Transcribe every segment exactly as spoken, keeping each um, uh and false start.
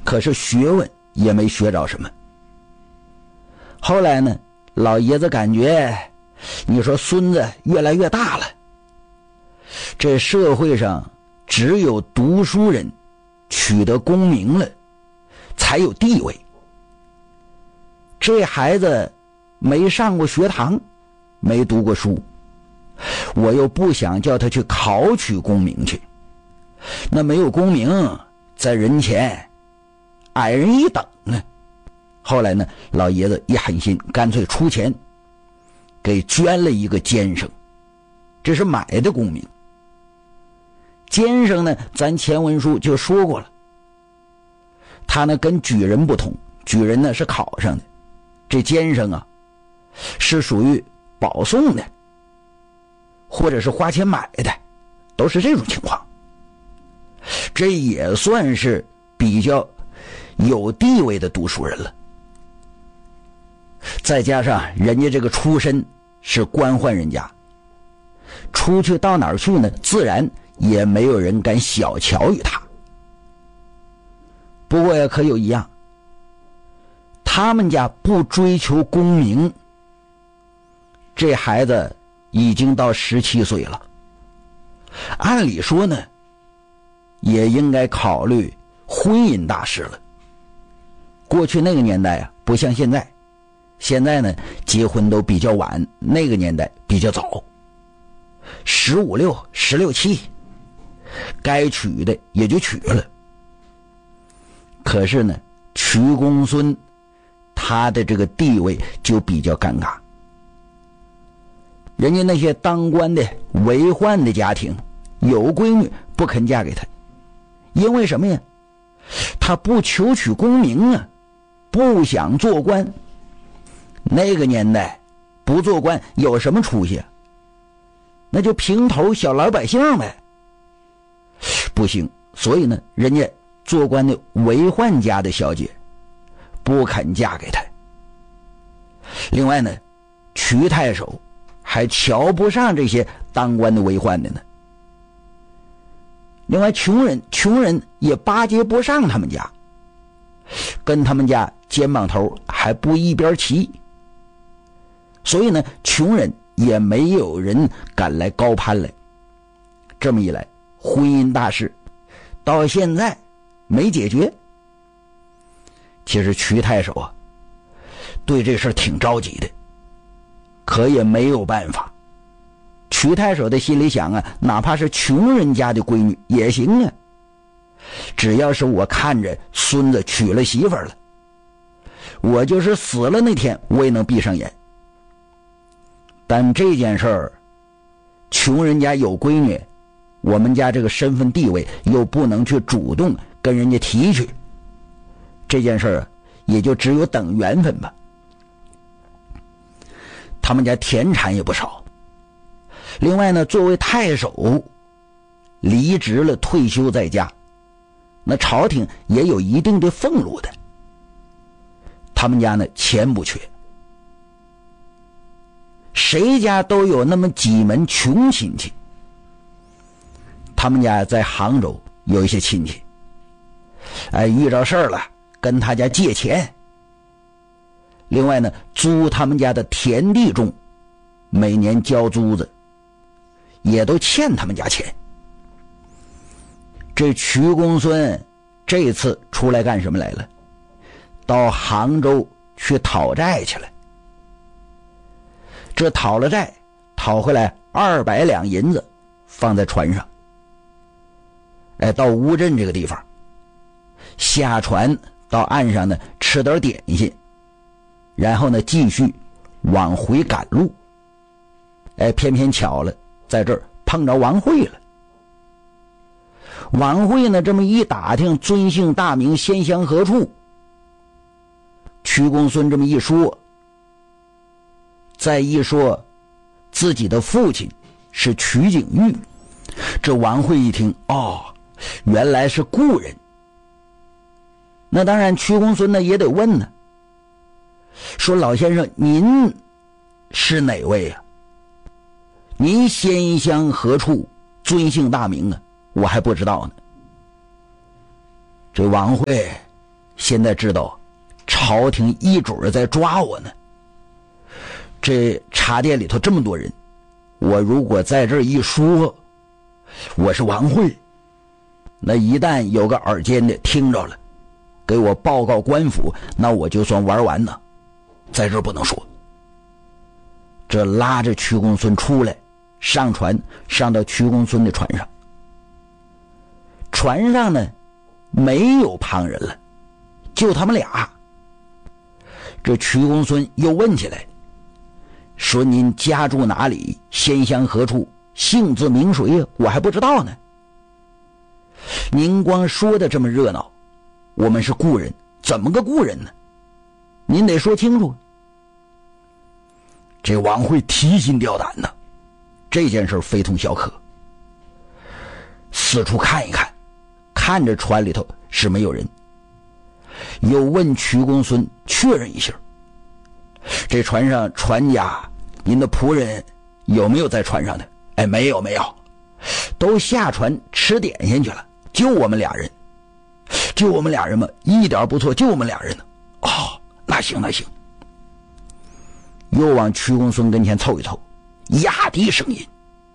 可是学问也没学着什么。后来呢，老爷子感觉，你说孙子越来越大了，这社会上只有读书人取得功名了，才有地位。这孩子没上过学堂，没读过书，我又不想叫他去考取功名去，那没有功名，在人前矮人一等呢。后来呢，老爷子一狠心，干脆出钱给捐了一个监生，这是买的功名。监生呢，咱前文书就说过了，他呢跟举人不同，举人呢是考上的，这监生啊是属于保送的，或者是花钱买的，都是这种情况。这也算是比较有地位的读书人了。再加上人家这个出身是官宦人家，出去到哪儿去呢，自然也没有人敢小瞧于他。不过也可有一样，他们家不追求功名，这孩子已经到十七岁了，按理说呢也应该考虑婚姻大事了。过去那个年代啊，不像现在，现在呢结婚都比较晚，那个年代比较早，十五六十六七，该娶的也就娶了。可是呢，瞿公孙他的这个地位就比较尴尬，人家那些当官的为宦的家庭有闺女不肯嫁给他，因为什么呀？他不求取功名啊，不想做官。那个年代不做官有什么出息啊？那就平头小老百姓呗。不行，所以呢，人家做官的为宦家的小姐不肯嫁给他。另外呢，瞿太守还瞧不上这些当官的为宦的呢。另外穷人穷人也巴结不上他们家，跟他们家肩膀头还不一边齐，所以呢，穷人也没有人敢来高攀来。这么一来，婚姻大事到现在没解决。其实瞿太守啊，对这事挺着急的，可也没有办法。瞿太守的心里想啊，哪怕是穷人家的闺女也行啊，只要是我看着孙子娶了媳妇了，我就是死了那天我也能闭上眼。但这件事儿，穷人家有闺女，我们家这个身份地位又不能去主动跟人家提去，这件事儿也就只有等缘分吧。他们家田产也不少，另外呢，作为太守离职了退休在家，那朝廷也有一定的俸禄的。他们家呢钱不缺，谁家都有那么几门穷亲戚。他们家在杭州有一些亲戚，哎，遇着事儿了跟他家借钱。另外呢，租他们家的田地中，每年交租子，也都欠他们家钱。这瞿公孙这次出来干什么来了？到杭州去讨债去了。这讨了债，讨回来二百两银子，放在船上。哎，到乌镇这个地方，下船到岸上呢，吃点点心，然后呢，继续往回赶路。哎，偏偏巧了，在这儿碰着王慧了。王慧呢，这么一打听，尊姓大名，先乡何处？瞿公孙这么一说，再一说自己的父亲是瞿景玉，这王慧一听，哦，原来是故人。那当然，瞿公孙呢也得问呢，说老先生您是哪位啊？您先乡何处，尊姓大名啊？我还不知道呢。这王慧现在知道朝廷一准儿在抓我呢。这茶店里头这么多人，我如果在这儿一说我是王慧，那一旦有个耳尖的听着了，给我报告官府，那我就算玩完呢，在这儿不能说。这拉着屈公孙出来，上船，上到屈公孙的船上。船上呢没有旁人了，就他们俩。这屈公孙又问起来，说您家住哪里，先乡何处，姓字名谁呀？我还不知道呢。您光说的这么热闹，我们是故人，怎么个故人呢？您得说清楚。这王慧提心吊胆呢，这件事非同小可，四处看一看，看着船里头是没有人，又问屈公孙确认一下，这船上船家您的仆人有没有在船上的？哎，没有没有，都下船吃点心去了，就我们俩人。就我们俩人嘛，一点不错，就我们俩人呢。哦，那行那行。又往屈公孙跟前凑一凑，压低声音，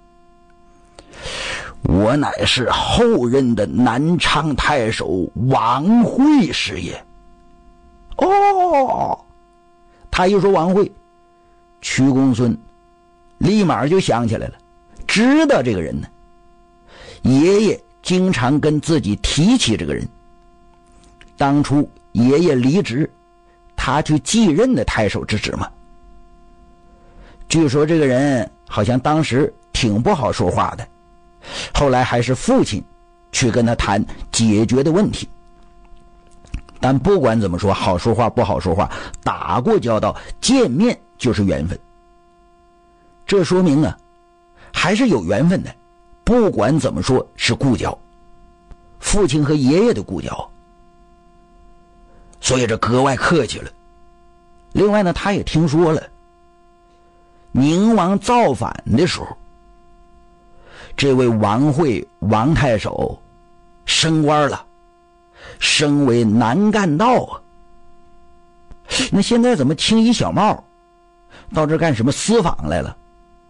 我乃是后任的南昌太守王慧是也。哦，他一说王慧，屈公孙立马就想起来了，知道这个人呢。爷爷经常跟自己提起这个人，当初爷爷离职，他去继任的太守之职嘛。据说这个人好像当时挺不好说话的，后来还是父亲去跟他谈解决的问题。但不管怎么说，好说话不好说话，打过交道，见面就是缘分。这说明啊，还是有缘分的，不管怎么说是故交，父亲和爷爷的故交，所以这格外客气了。另外呢，他也听说了宁王造反的时候，这位王慧王太守升官了，升为南干道啊。那现在怎么青衣小帽到这干什么私访来了？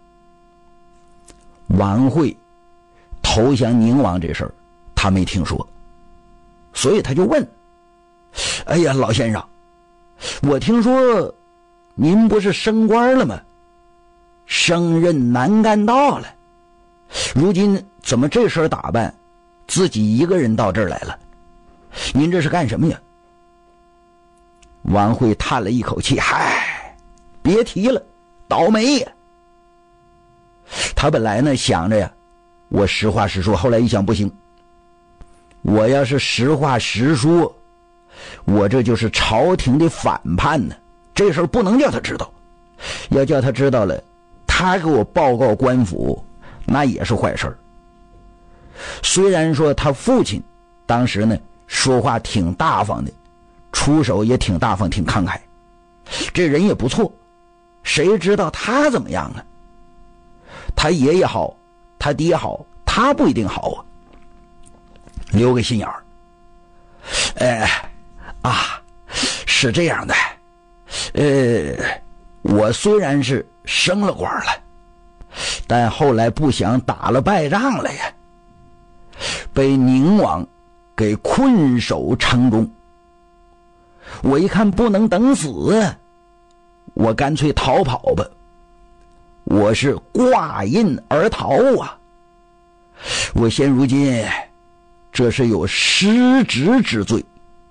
王慧投降宁王这事儿他没听说，所以他就问，哎呀老先生，我听说您不是升官了吗？升任南干道了，如今怎么这身打扮自己一个人到这儿来了？您这是干什么呀？王慧叹了一口气，嗨，别提了，倒霉呀。他本来呢想着呀，我实话实说，后来一想不行，我要是实话实说，我这就是朝廷的反叛呢，这事儿不能叫他知道，要叫他知道了，他给我报告官府，那也是坏事儿。虽然说他父亲当时呢说话挺大方的，出手也挺大方挺慷慨，这人也不错，谁知道他怎么样啊？他爷爷好，他爹好，他不一定好啊。留个心眼儿。哎啊，是这样的，呃，我虽然是升了官了，但后来不想打了败仗了呀，被宁王给困守城中。我一看不能等死，我干脆逃跑吧。我是挂印而逃啊！我现如今这是有失职之罪，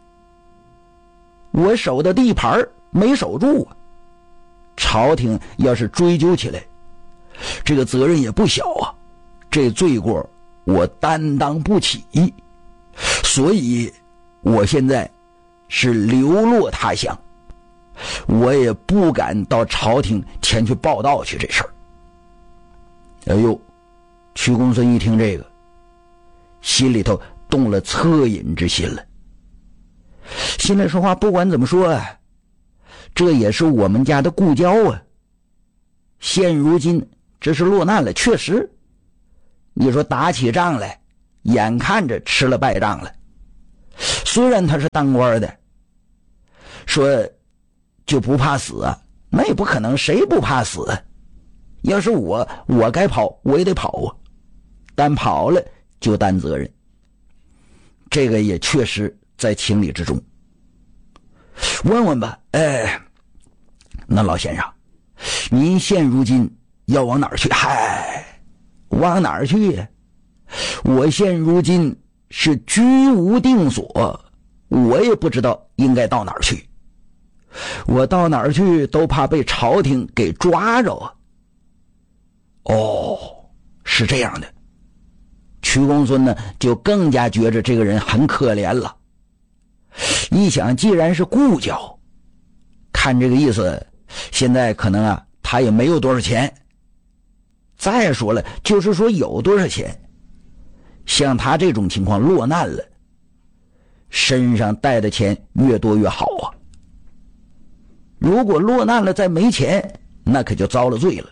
我守的地盘没守住啊！朝廷要是追究起来，这个责任也不小啊，这罪过我担当不起，所以我现在是流落他乡，我也不敢到朝廷前去报道去这事儿。哎呦，屈公孙一听这个，心里头动了恻隐之心了。心里说话，不管怎么说啊，这也是我们家的故交啊。现如今这是落难了，确实，你说打起仗来，眼看着吃了败仗了。虽然他是当官的， 说就不怕死啊？那也不可能，谁不怕死啊？要是我，我该跑我也得跑啊，但跑了就担责任。这个也确实在情理之中。问问吧，哎，那老先生，您现如今要往哪儿去？嗨，往哪儿去呀？我现如今是居无定所，我也不知道应该到哪儿去。我到哪儿去都怕被朝廷给抓着啊。哦，是这样的。屈公孙呢，就更加觉着这个人很可怜了。一想，既然是故交，看这个意思，现在可能啊，他也没有多少钱。再说了，就是说有多少钱，像他这种情况落难了，身上带的钱越多越好啊。如果落难了再没钱，那可就遭了罪了。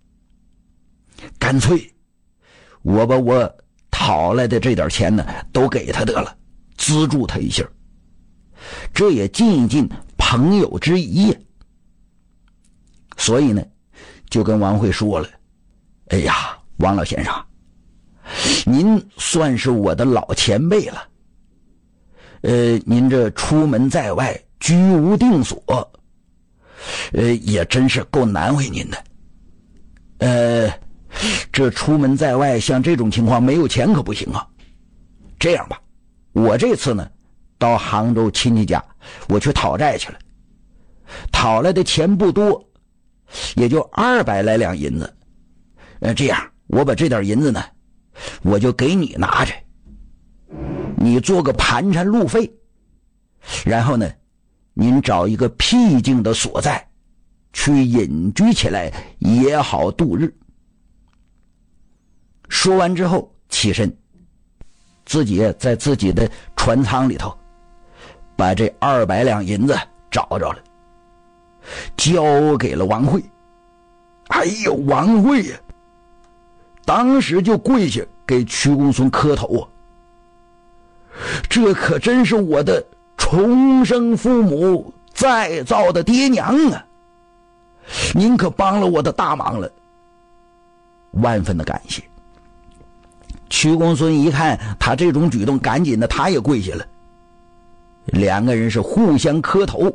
干脆我把我讨来的这点钱呢都给他得了，资助他一下，这也尽一尽朋友之谊呀。所以呢就跟王慧说了，哎呀，王老先生，您算是我的老前辈了，呃，您这出门在外居无定所，呃，也真是够难为您的。呃，这出门在外像这种情况没有钱可不行啊。这样吧，我这次呢到杭州亲戚家我去讨债去了，讨来的钱不多，也就二百来两银子。呃，这样我把这点银子呢我就给你拿着，你做个盘缠路费，然后呢您找一个僻静的所在去隐居起来也好度日。说完之后起身，自己在自己的船舱里头把这二百两银子找着了，交给了王慧。哎呦，王慧呀，当时就跪下给屈公孙磕头啊！这可真是我的重生父母再造的爹娘啊！您可帮了我的大忙了，万分的感谢。屈公孙一看他这种举动，赶紧的他也跪下了，两个人是互相磕头，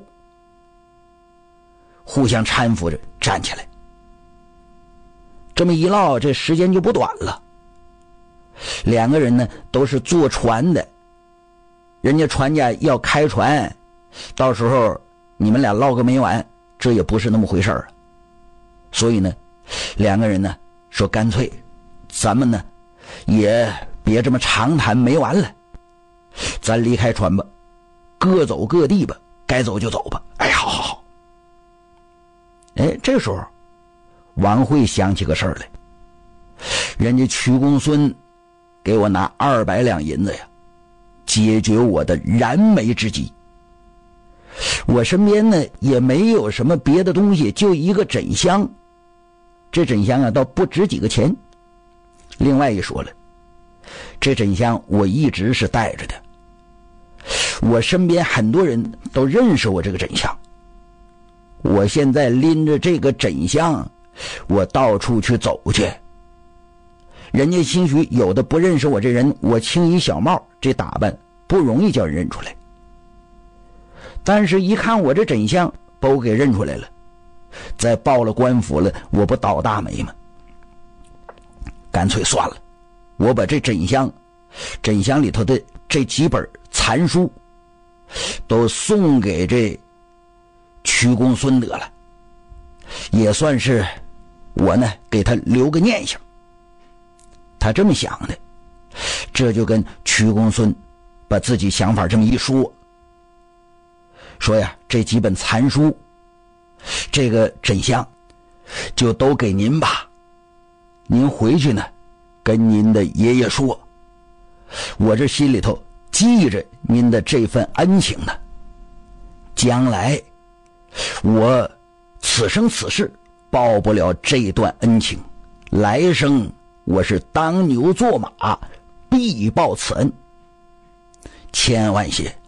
互相搀扶着站起来。这么一唠，这时间就不短了。两个人呢都是坐船的，人家船家要开船，到时候你们俩唠个没完，这也不是那么回事儿。所以呢两个人呢说，干脆咱们呢也别这么长谈没完了，咱离开船吧，各走各地吧，该走就走吧。哎，好好好。哎，这时候王慧想起个事儿来，人家屈公孙给我拿二百两银子呀，解决我的燃眉之急。我身边呢也没有什么别的东西，就一个枕香，这枕香啊倒不值几个钱。另外一说了，这枕香我一直是带着的，我身边很多人都认识我这个枕香，我现在拎着这个枕香我到处去走去，人家兴许有的不认识我这人，我清一小帽，这打扮不容易叫人认出来，但是一看我这枕香把我给认出来了，再报了官府了，我不倒大霉吗？干脆算了，我把这枕香枕香里头的这几本残书都送给这屈公孙得了，也算是我呢给他留个念想。他这么想的，这就跟屈公孙把自己想法这么一说，说呀，这几本残书这个枕香就都给您吧，您回去呢跟您的爷爷说，我这心里头记着您的这份恩情呢，将来我此生此世报不了这段恩情，来生我是当牛做马必报此恩，千万谢。